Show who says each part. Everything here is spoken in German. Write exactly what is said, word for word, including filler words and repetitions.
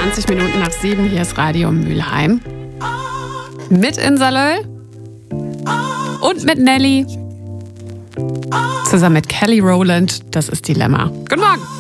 Speaker 1: zwanzig Minuten nach sieben, hier ist Radio Mülheim. Mit Insalöl und mit Nelly. Zusammen mit Kelly Rowland, das ist Dilemma. Guten Morgen.